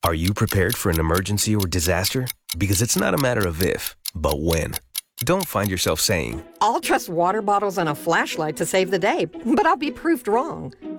Are you prepared for an emergency or disaster? Because it's not a matter of if, but when. Don't find yourself saying, I'll trust water bottles and a flashlight to save the day, but I'll be proved wrong.